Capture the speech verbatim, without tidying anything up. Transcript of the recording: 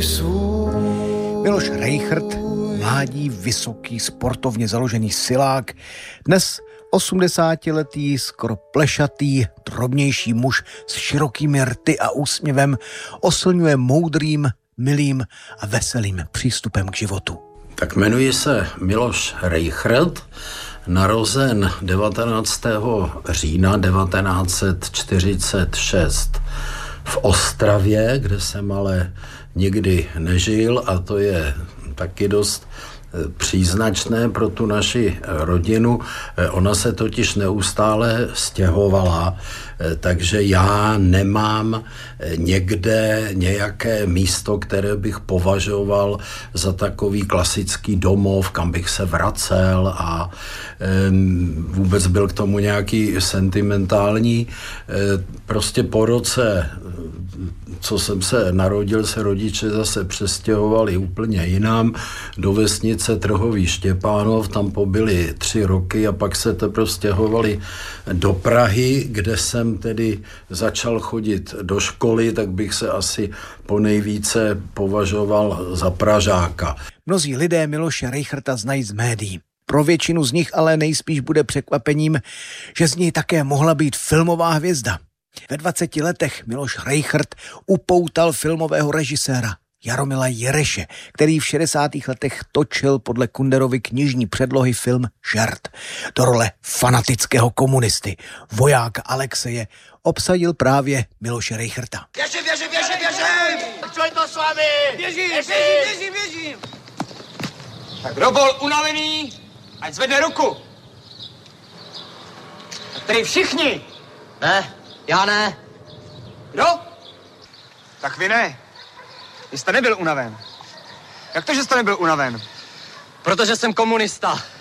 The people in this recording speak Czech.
Miloš Rejchrt, mládí, vysoký, sportovně založený silák, dnes osmdesátiletý, skoro plešatý, drobnější muž s širokými rty a úsměvem oslňuje moudrým, milým a veselým přístupem k životu. Tak jmenuji se Miloš Rejchrt, narozen devatenáctého října devatenáct set čtyřicet šest v Ostravě, kde jsem ale nikdy nežil, a to je taky dost příznačné pro tu naši rodinu. Ona se totiž neustále stěhovala, takže já nemám někde nějaké místo, které bych považoval za takový klasický domov, kam bych se vracel a vůbec byl k tomu nějaký sentimentální. Prostě po roce, co jsem se narodil, se rodiče zase přestěhovali úplně jinam do vesnice Trhový Štěpánov, tam pobyli tři roky a pak se teprve stěhovali do Prahy, kde jsem tedy začal chodit do školy, tak bych se asi ponejvíce považoval za Pražáka. Mnozí lidé Miloše Rejchrta znají z médií. Pro většinu z nich ale nejspíš bude překvapením, že z něj také mohla být filmová hvězda. Ve dvaceti letech Miloš Rejchrt upoutal filmového režiséra Jaromila Jireše, který v šedesátých letech točil podle Kunderovy knižní předlohy film Žert. Do role fanatického komunisty, vojáka Alexeje, obsadil právě Miloše Rejchrta. Běžím, běžím, běžím, běžím! Co je to s vámi? Běžím, běžím, běžím, běžím! Tak kdo byl unavený, ať zvedne ruku. Tak tady všichni. Ne, já ne. Kdo? Tak vy ne. Vy jste nebyl unaven. Jak to, že jste nebyl unaven? Protože jsem komunista.